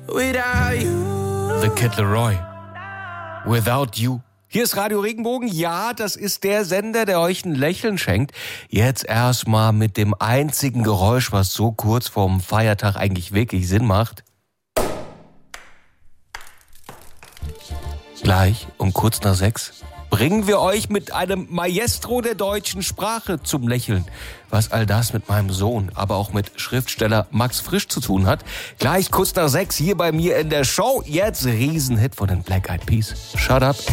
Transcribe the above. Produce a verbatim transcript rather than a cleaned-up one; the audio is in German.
Without you. The Kid Laroi. Without You. Hier ist Radio Regenbogen. Ja, das ist der Sender, der euch ein Lächeln schenkt. Jetzt erstmal mit dem einzigen Geräusch, was so kurz vorm Feiertag eigentlich wirklich Sinn macht. Gleich um kurz nach sechs bringen wir euch mit einem Maestro der deutschen Sprache zum Lächeln. Was all das mit meinem Sohn, aber auch mit Schriftsteller Max Frisch zu tun hat. Gleich kurz nach sechs hier bei mir in der Show. Jetzt Riesenhit von den Black Eyed Peas. Shut Up.